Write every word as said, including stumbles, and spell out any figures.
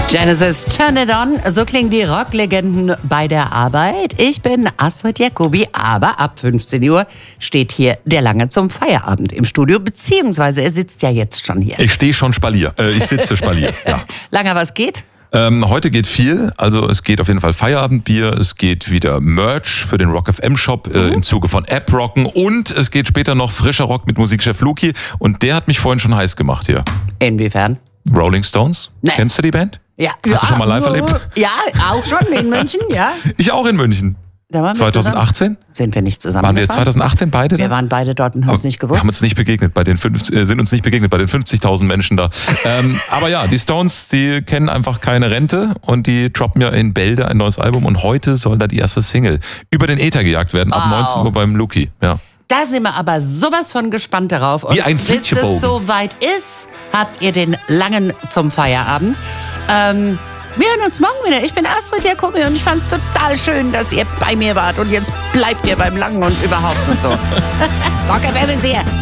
Genesis, Turn It On. So klingen die Rocklegenden bei der Arbeit. Ich bin Astrid Jacobi, aber ab fünfzehn Uhr steht hier der Lange zum Feierabend im Studio, beziehungsweise er sitzt ja jetzt schon hier. Ich stehe schon Spalier. Äh, ich sitze Spalier, ja. Langer, was geht? Ähm, heute geht viel, also es geht auf jeden Fall Feierabendbier, es geht wieder Merch für den Rock F M Shop äh, im Zuge von App Rocken und es geht später noch frischer Rock mit Musikchef Luki und der hat mich vorhin schon heiß gemacht hier. Inwiefern? Rolling Stones, Nee. Kennst du die Band? Ja. Hast ja, du schon mal live erlebt? Ja, auch schon in München, ja. Ich auch in München. Da waren wir zwanzig achtzehn? Zusammen. Sind wir nicht zusammen Waren wir gefahren? zwanzig achtzehn beide da? Wir waren beide dort und haben es nicht gewusst. Wir haben uns nicht begegnet bei den fünf, äh, sind uns nicht begegnet bei den fünfzigtausend Menschen da. ähm, aber ja, die Stones, die kennen einfach keine Rente und die droppen ja in Bälde ein neues Album und heute soll da die erste Single über den Äther gejagt werden, ab Wow. neunzehn Uhr beim Luki. Ja. Da sind wir aber sowas von gespannt darauf. Und Wie ein bis Flitzebogen. es soweit ist, habt ihr den Langen zum Feierabend. Ähm, wir hören uns morgen wieder. Ich bin Astrid Jacobi und ich fand es total schön, dass ihr bei mir wart. Und jetzt bleibt ihr beim Langen und überhaupt und so. Rock F M ist hier.